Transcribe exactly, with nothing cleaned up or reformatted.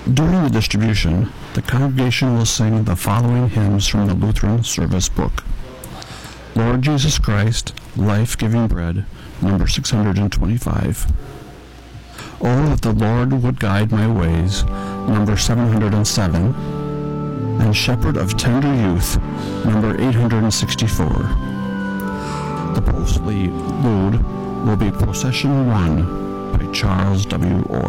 During the distribution, the congregation will sing the following hymns from the Lutheran Service Book. Lord Jesus Christ, Life-Giving Bread, number six hundred twenty-five. Oh, that the Lord would guide my ways, number seven hundred seven. And Shepherd of Tender Youth, number eight hundred sixty-four. The postlude will be Procession one by Charles W. Orr.